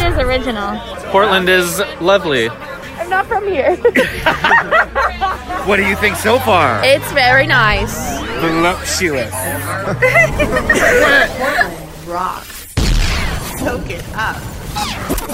is original. Portland is lovely. I'm not from here. What do you think so far? It's very nice. Voluptuous.